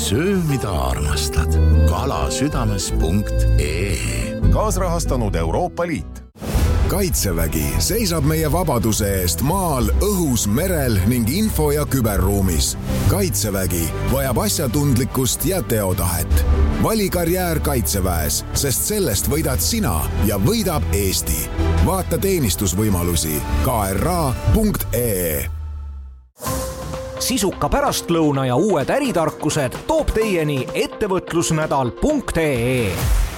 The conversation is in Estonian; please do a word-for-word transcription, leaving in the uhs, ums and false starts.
söö, mida armastad. kalasüdames punkt ee. Kaasrahastanud Euroopa Liit. Kaitsevägi seisab meie vabaduse eest maal, õhus, merel ning info- ja küberruumis. Kaitsevägi vajab asjatundlikkust ja teotahet. Vali karjäär Kaitseväes, sest sellest võidad sina ja võidab Eesti. Vaata teenistusvõimalusi k r a punkt ee. Sisuka pärastlõuna ja uued äritarkused toob teieni ettevõtlusnädal punkt ee.